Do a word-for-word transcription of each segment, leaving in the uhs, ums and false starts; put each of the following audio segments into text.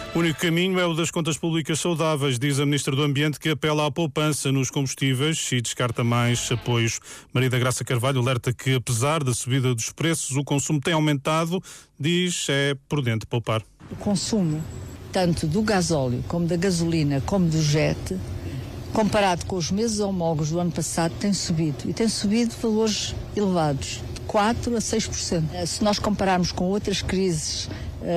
O único caminho é o das contas públicas saudáveis, diz a Ministra do Ambiente, que apela à poupança nos combustíveis e descarta mais apoios. Maria da Graça Carvalho alerta que, apesar da subida dos preços, o consumo tem aumentado, diz é prudente poupar. O consumo, tanto do gasóleo, como da gasolina, como do jet, comparado com os meses homólogos do ano passado, tem subido. E tem subido valores elevados, de quatro a seis por cento. Se nós compararmos com outras crises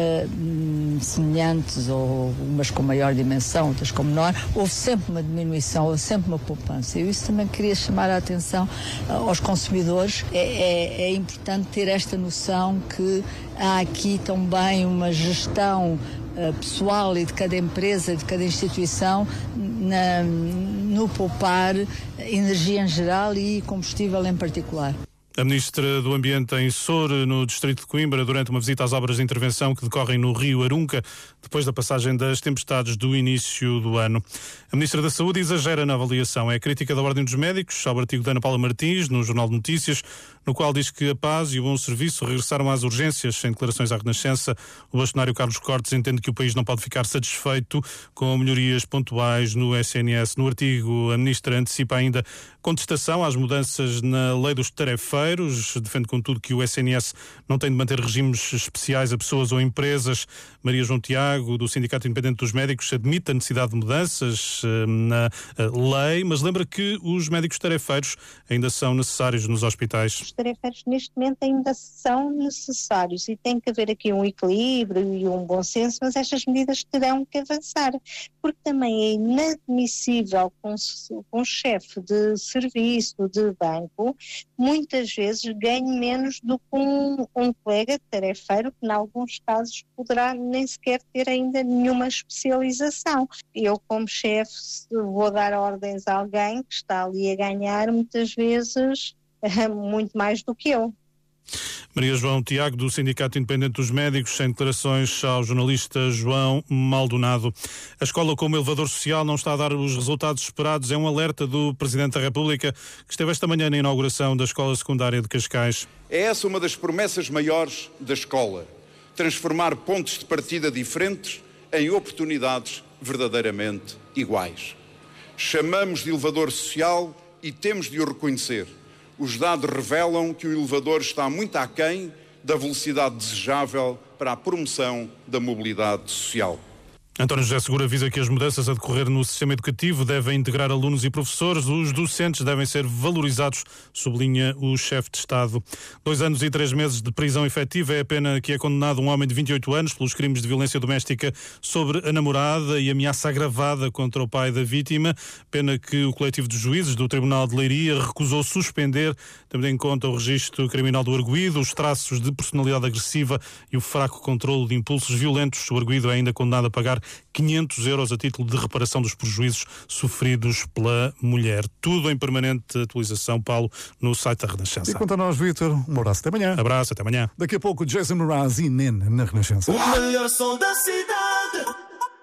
Uh, semelhantes, ou umas com maior dimensão, outras com menor, houve sempre uma diminuição, houve sempre uma poupança. Eu isso também queria chamar a atenção uh, aos consumidores. É, é, é importante ter esta noção que há aqui também uma gestão uh, pessoal e de cada empresa, de cada instituição, na, no poupar energia em geral e combustível em particular. A Ministra do Ambiente em Soure, no distrito de Coimbra, durante uma visita às obras de intervenção que decorrem no rio Arunca, depois da passagem das tempestades do início do ano. A Ministra da Saúde exagera na avaliação. É a crítica da Ordem dos Médicos ao artigo de Ana Paula Martins, no Jornal de Notícias, no qual diz que a paz e o bom serviço regressaram às urgências. Em declarações à Renascença, o bastonário Carlos Cortes entende que o país não pode ficar satisfeito com melhorias pontuais no S N S. No artigo, a Ministra antecipa ainda contestação às mudanças na lei dos tarefeiros, defende contudo que o S N S não tem de manter regimes especiais a pessoas ou empresas. Maria João Tiago, do Sindicato Independente dos Médicos, admite a necessidade de mudanças uh, na uh, lei, mas lembra que os médicos tarefeiros ainda são necessários nos hospitais. Os tarefeiros neste momento ainda são necessários e tem que haver aqui um equilíbrio e um bom senso, mas estas medidas terão que avançar, porque também é inadmissível com um chefe de serviço, de banco, muitas vezes ganhe menos do que um, um colega tarefeiro que, em alguns casos, poderá nem sequer ter ainda nenhuma especialização. Eu, como chefe, vou dar ordens a alguém que está ali a ganhar, muitas vezes, muito mais do que eu. Maria João Tiago, do Sindicato Independente dos Médicos, em declarações ao jornalista João Maldonado. A escola como elevador social não está a dar os resultados esperados. É um alerta do Presidente da República, que esteve esta manhã na inauguração da Escola Secundária de Cascais. É essa uma das promessas maiores da escola. Transformar pontos de partida diferentes em oportunidades verdadeiramente iguais. Chamamos de elevador social e temos de o reconhecer. Os dados revelam que o elevador está muito aquém da velocidade desejável para a promoção da mobilidade social. António José Seguro avisa que as mudanças a decorrer no sistema educativo devem integrar alunos e professores. Os docentes devem ser valorizados, sublinha o chefe de Estado. Dois anos e três meses de prisão efetiva é a pena que é condenado um homem de vinte e oito anos pelos crimes de violência doméstica sobre a namorada e ameaça agravada contra o pai da vítima. Pena que o coletivo de juízes do Tribunal de Leiria recusou suspender, tendo em conta o registro criminal do arguido, os traços de personalidade agressiva e o fraco controle de impulsos violentos. O arguido é ainda condenado a pagar quinhentos euros a título de reparação dos prejuízos sofridos pela mulher. Tudo em permanente atualização, Paulo, no site da Renascença. E quanto a nós, Vítor, um abraço até amanhã. Abraço, até amanhã. Daqui a pouco, Jason Mraz e Nen na Renascença. O melhor som da cidade.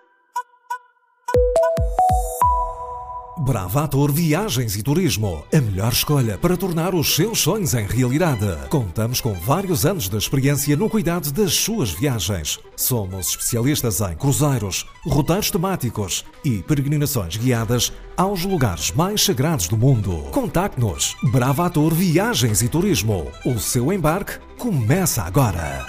Bravator Viagens e Turismo, a melhor escolha para tornar os seus sonhos em realidade. Contamos com vários anos de experiência no cuidado das suas viagens. Somos especialistas em cruzeiros, roteiros temáticos e peregrinações guiadas aos lugares mais sagrados do mundo. Contacte-nos. Bravator Viagens e Turismo. O seu embarque começa agora.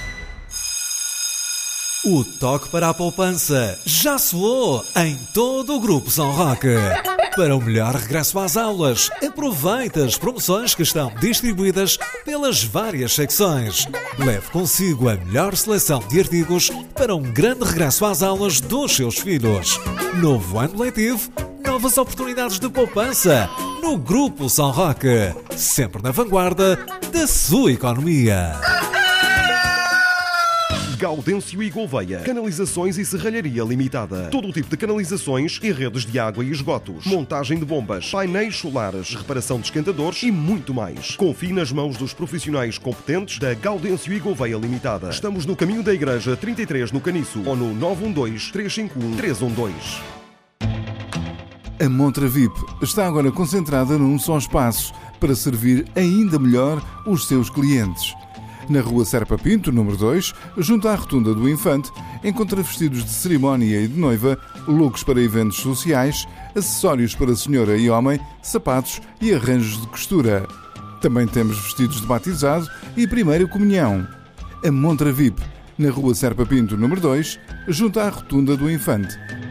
O toque para a poupança já soou em todo o Grupo São Roque. Para o melhor regresso às aulas, aproveite as promoções que estão distribuídas pelas várias secções. Leve consigo a melhor seleção de artigos para um grande regresso às aulas dos seus filhos. Novo ano letivo, novas oportunidades de poupança no Grupo São Roque. Sempre na vanguarda da sua economia. Gaudêncio e Gouveia, Canalizações e Serralharia Limitada. Todo o tipo de canalizações e redes de água e esgotos. Montagem de bombas, painéis solares, reparação de esquentadores e muito mais. Confie nas mãos dos profissionais competentes da Gaudêncio e Gouveia Limitada. Estamos no caminho da Igreja trinta e três no Caniço ou no nove um dois, três cinco um, três um dois. A Montra V I P está agora concentrada num só espaço para servir ainda melhor os seus clientes. Na rua Serpa Pinto, número dois, junto à Rotunda do Infante, encontra vestidos de cerimónia e de noiva, looks para eventos sociais, acessórios para senhora e homem, sapatos e arranjos de costura. Também temos vestidos de batizado e primeira comunhão. A Montra V I P, na rua Serpa Pinto, número dois, junto à Rotunda do Infante.